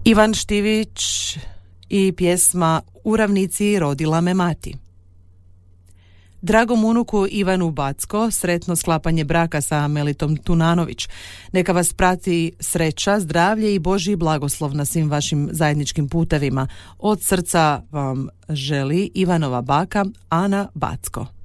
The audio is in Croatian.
Ivan Štivić i pjesma U ravnici rodila me mati. Dragom unuku Ivanu Backo, sretno sklapanje braka sa Melitom Tunanović. Neka vas prati sreća, zdravlje i Božji blagoslov na svim vašim zajedničkim putevima. Od srca vam želi Ivanova baka Ana Backo.